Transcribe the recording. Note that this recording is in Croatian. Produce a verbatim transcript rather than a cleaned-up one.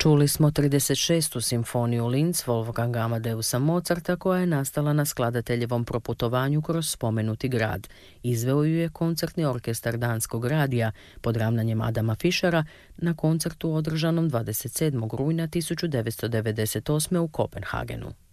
Čuli smo trideset šestu simfoniju Linz Wolfganga Amadeusa Mozarta koja je nastala na skladateljevom proputovanju kroz spomenuti grad. Izveo ju je koncertni orkestar Danskog radija pod ravnanjem Adama Fischera na koncertu održanom dvadeset sedmog rujna tisuću devetsto devedeset osme u Kopenhagenu.